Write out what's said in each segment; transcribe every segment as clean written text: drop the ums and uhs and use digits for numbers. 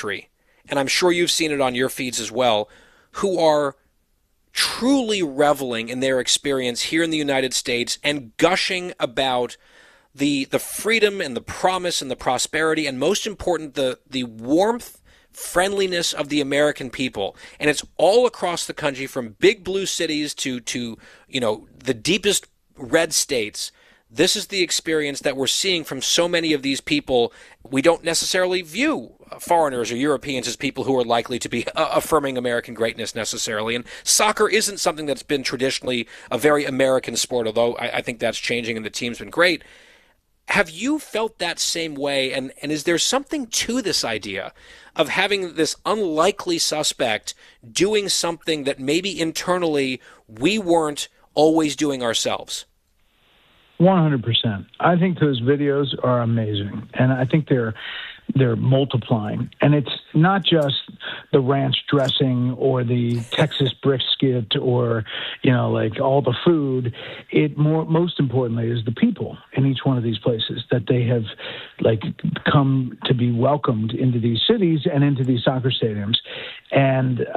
country, and I'm sure you've seen it on your feeds as well, who are truly reveling in their experience here in the United States and gushing about the freedom and the promise and the prosperity, and most important, the warmth, friendliness of the American people. And it's all across the country, from big blue cities to the deepest red states. This is the experience that we're seeing from so many of these people. We don't necessarily view foreigners or Europeans as people who are likely to be affirming American greatness necessarily. And soccer isn't something that's been traditionally a very American sport, although I think that's changing and the team's been great. Have you felt that same way? And is there something to this idea of having this unlikely suspect doing something that maybe internally we weren't always doing ourselves? 100%. I think those videos are amazing, and I think they're multiplying. And it's not just the ranch dressing or the Texas brisket or, like all the food. Most importantly is the people in each one of these places, that they have come to be welcomed into these cities and into these soccer stadiums. And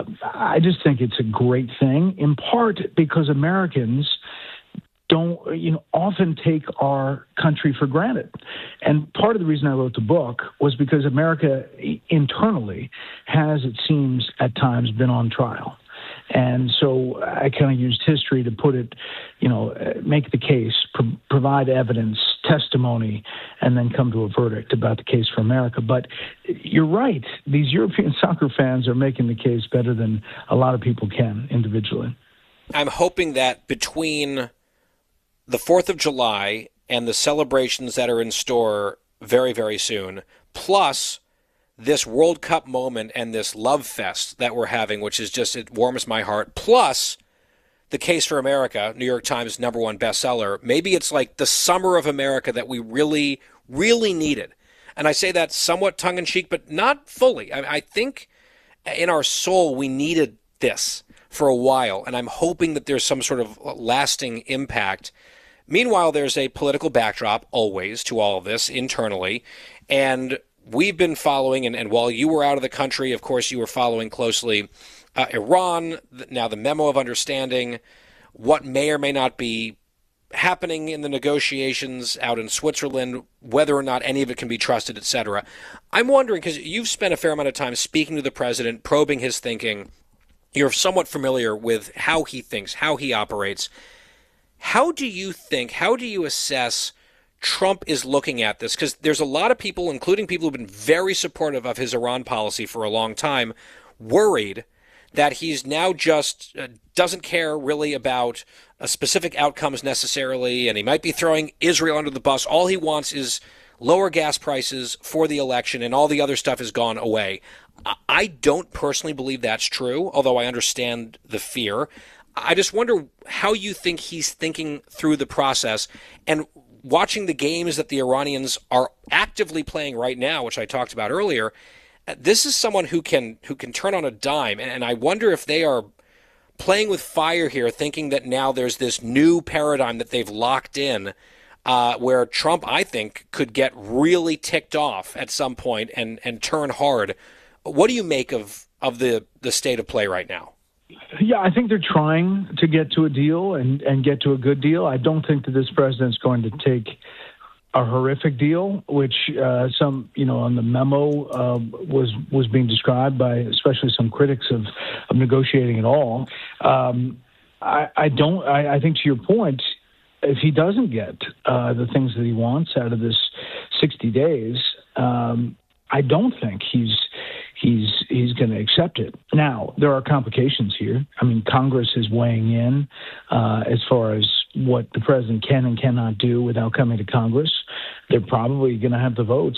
I just think it's a great thing, in part because Americans don't often take our country for granted. And part of the reason I wrote the book was because America internally has, it seems, at times been on trial. And so I kind of used history to put it, make the case, provide evidence, testimony, and then come to a verdict about the case for America. But you're right. These European soccer fans are making the case better than a lot of people can individually. I'm hoping that between the 4th of July and the celebrations that are in store very, very soon, plus this World Cup moment and this love fest that we're having, which is just, it warms my heart, plus the case for America, New York Times #1 bestseller, maybe it's like the summer of America that we really, really needed. And I say that somewhat tongue-in-cheek, but not fully. I think in our soul we needed this for a while, and I'm hoping that there's some sort of lasting impact. Meanwhile, there's a political backdrop always to all of this internally, and we've been following, and while you were out of the country, of course, you were following closely Iran, now the memo of understanding, what may or may not be happening in the negotiations out in Switzerland, whether or not any of it can be trusted, etc. I'm wondering, because you've spent a fair amount of time speaking to the president, probing his thinking, you're somewhat familiar with how he thinks, how he operates. How do you assess Trump is looking at this? Because there's a lot of people, including people who've been very supportive of his Iran policy for a long time, worried that he's now just doesn't care really about specific outcomes necessarily, and he might be throwing Israel under the bus. All he wants is lower gas prices for the election, and all the other stuff has gone away. I don't personally believe that's true, although I understand the fear. I just wonder how you think he's thinking through the process, and watching the games that the Iranians are actively playing right now, which I talked about earlier. This is someone who can turn on a dime, and I wonder if they are playing with fire here, thinking that now there's this new paradigm that they've locked in, where Trump, I think, could get really ticked off at some point and turn hard. What do you make of the state of play right now? Yeah, I think they're trying to get to a deal and get to a good deal. I don't think that this president's going to take a horrific deal, which some, on the memo was being described by especially some critics of negotiating at all. I think to your point, if he doesn't get the things that he wants out of this 60 days, I don't think he's going to accept it. Now, there are complications here. I mean, Congress is weighing in as far as what the president can and cannot do without coming to Congress. They're probably going to have the votes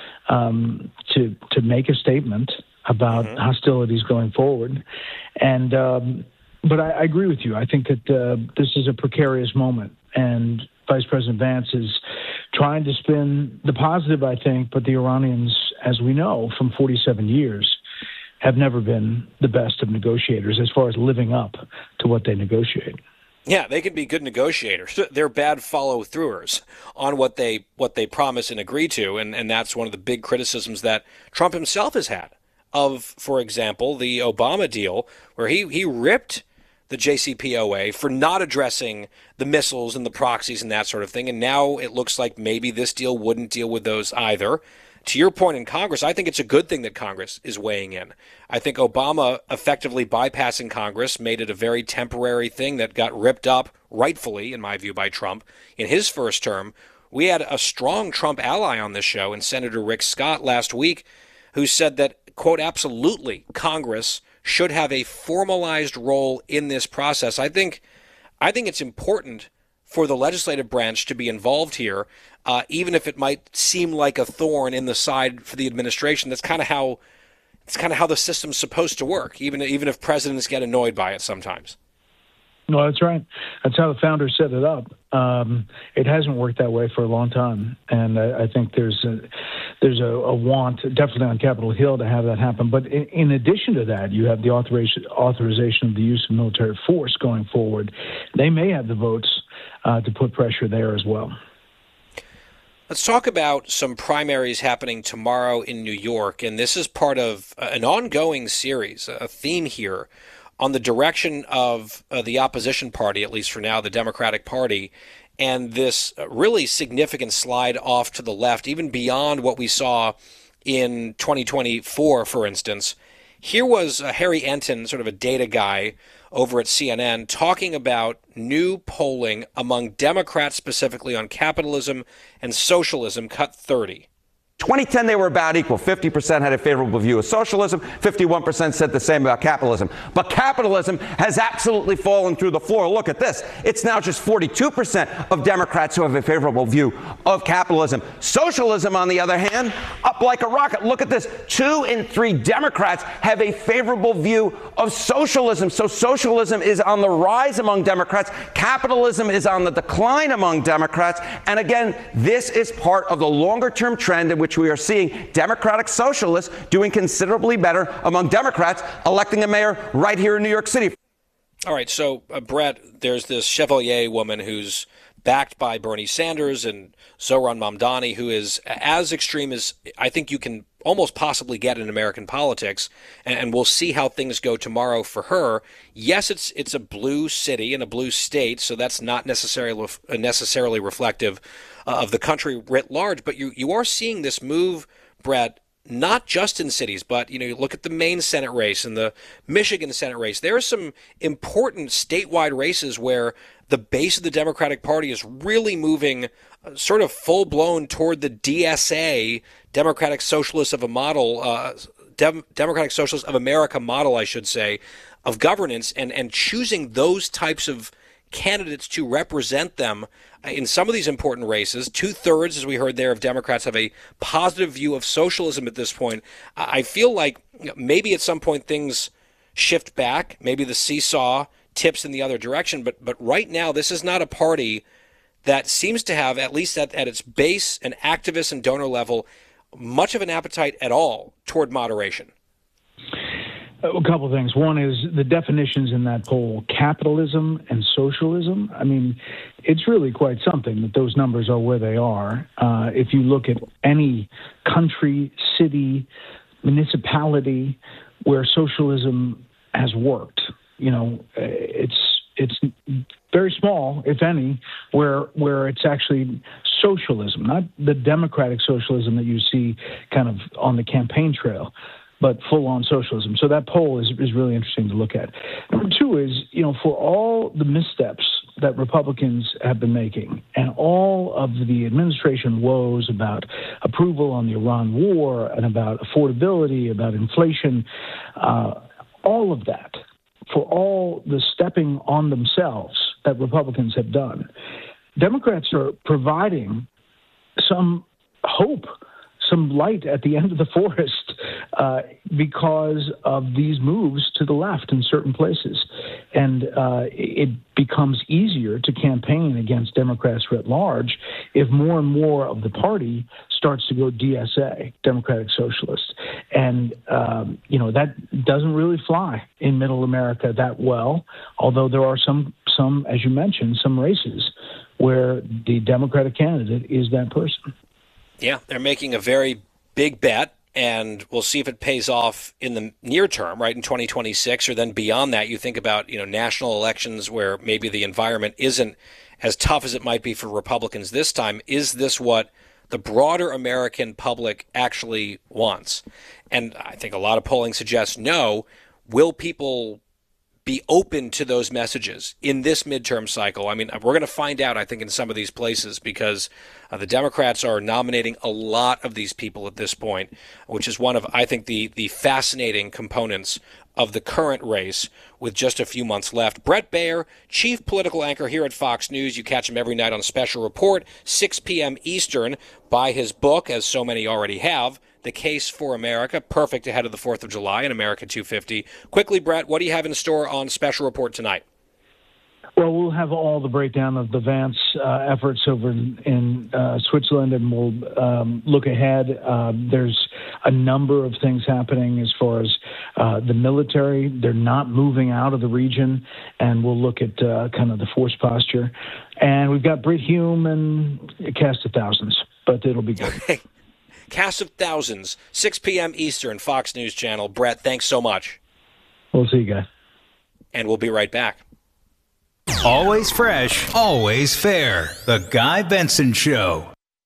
to make a statement about hostilities going forward. And but I agree with you. I think that this is a precarious moment, and Vice President Vance is trying to spin the positive, I think, but the Iranians, as we know from 47 years, have never been the best of negotiators as far as living up to what they negotiate. Yeah, they can be good negotiators. They're bad follow-throughers on what they promise and agree to, and that's one of the big criticisms that Trump himself has had of, for example, the Obama deal, where he ripped the JCPOA for not addressing the missiles and the proxies and that sort of thing, and now it looks like maybe this deal wouldn't deal with those either. To your point in Congress, I think it's a good thing that Congress is weighing in. I think Obama effectively bypassing Congress made it a very temporary thing that got ripped up, rightfully, in my view, by Trump in his first term. We had a strong Trump ally on this show, and Senator Rick Scott last week, who said that, quote, absolutely, Congress should have a formalized role in this process. I think it's important for the legislative branch to be involved here, even if it might seem like a thorn in the side for the administration. That's kind of how the system's supposed to work, even if presidents get annoyed by it sometimes. No, that's right. That's how the founders set it up. It hasn't worked that way for a long time, and I think there's a want, definitely on Capitol Hill, to have that happen. But in addition to that, you have the authorization of the use of military force going forward. They may have the votes to put pressure there as well. Let's talk about some primaries happening tomorrow in New York, and this is part of an ongoing series, a theme here on the direction of the opposition party, at least for now, the Democratic Party, and this really significant slide off to the left, even beyond what we saw in 2024, for instance. Here was Harry Enton, sort of a data guy over at CNN, talking about new polling among Democrats, specifically on capitalism and socialism, cut 30. 2010, they were about equal. 50% had a favorable view of socialism. 51% said the same about capitalism. But capitalism has absolutely fallen through the floor. Look at this. It's now just 42% of Democrats who have a favorable view of capitalism. Socialism, on the other hand, up like a rocket. Look at this. 2 in 3 Democrats have a favorable view of socialism. So socialism is on the rise among Democrats. Capitalism is on the decline among Democrats. And again, this is part of the longer-term trend in which we are seeing Democratic socialists doing considerably better among Democrats electing a mayor right here in New York City. All right, so Brett, there's this Chevalier woman who's backed by Bernie Sanders and Zohran Mamdani, who is as extreme as I think you can almost possibly get in American politics, and we'll see how things go tomorrow for her. Yes, it's a blue city and a blue state, so that's not necessarily reflective of the country writ large, but you are seeing this move, Brett, not just in cities, but you look at the Maine Senate race and the Michigan Senate race. There are some important statewide races where the base of the Democratic Party is really moving sort of full-blown toward the DSA, Democratic Socialists of a model, Democratic Socialists of America model, I should say, of governance, and choosing those types of candidates to represent them in some of these important races. 2/3, as we heard there, of Democrats have a positive view of socialism at this point. I feel like maybe at some point things shift back. Maybe the seesaw tips in the other direction. But right now, this is not a party that seems to have, at least at its base and activist and donor level, much of an appetite at all toward moderation. A couple of things. One is the definitions in that poll, capitalism and socialism. I mean, it's really quite something that those numbers are where they are. If you look at any country, city, municipality where socialism has worked, it's very small, if any, where it's actually socialism, not the democratic socialism that you see kind of on the campaign trail, but full-on socialism. So that poll is really interesting to look at. Number two is, for all the missteps that Republicans have been making and all of the administration woes about approval on the Iran war and about affordability, about inflation, all of that, for all the stepping on themselves that Republicans have done, Democrats are providing some hope, some light at the end of the forest because of these moves to the left in certain places. And it becomes easier to campaign against Democrats writ large if more and more of the party starts to go DSA, Democratic Socialist. And, that doesn't really fly in middle America that well, although there are some some, as you mentioned, some races where the Democratic candidate is that person. Yeah, they're making a very big bet, and we'll see if it pays off in the near term, right, in 2026, or then beyond that. You think about, national elections where maybe the environment isn't as tough as it might be for Republicans this time. Is this what the broader American public actually wants? And I think a lot of polling suggests no. Will people be open to those messages in this midterm cycle? I mean, we're going to find out, I think, in some of these places, because the Democrats are nominating a lot of these people at this point, which is one of, I think, the fascinating components of the current race with just a few months left. Bret Baier, chief political anchor here at Fox News. You catch him every night on Special Report, 6 p.m. Eastern. Buy his book, as so many already have, The Case for America, perfect ahead of the 4th of July in America 250. Quickly, Brett, what do you have in store on Special Report tonight? Well, we'll have all the breakdown of the Vance efforts over in Switzerland, and we'll look ahead. There's a number of things happening as far as the military. They're not moving out of the region, and we'll look at kind of the force posture. And we've got Brit Hume and a cast of thousands, but it'll be good. Cast of thousands, 6 p.m. Eastern, Fox News Channel. Brett, thanks so much. We'll see you guys. And we'll be right back. Always fresh, always fair. The Guy Benson Show.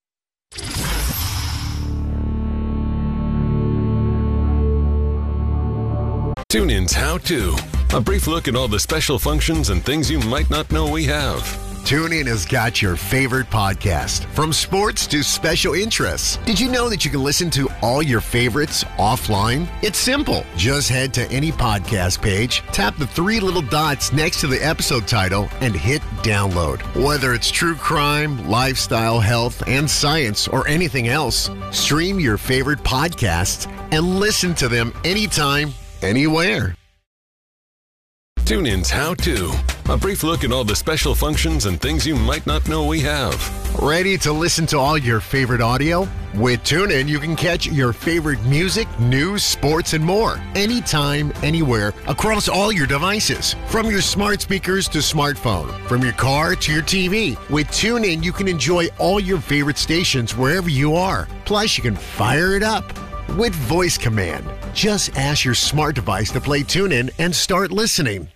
TuneIn's How To. A brief look at all the special functions and things you might not know we have. TuneIn has got your favorite podcast, from sports to special interests. Did you know that you can listen to all your favorites offline? It's simple. Just head to any podcast page, tap the 3 little dots next to the episode title, and hit download. Whether it's true crime, lifestyle, health, and science, or anything else, stream your favorite podcasts and listen to them anytime, anywhere. TuneIn's How To. A brief look at all the special functions and things you might not know we have. Ready to listen to all your favorite audio? With TuneIn, you can catch your favorite music, news, sports, and more anytime, anywhere, across all your devices. From your smart speakers to smartphone, from your car to your TV. With TuneIn, you can enjoy all your favorite stations wherever you are. Plus, you can fire it up with voice command. Just ask your smart device to play TuneIn and start listening.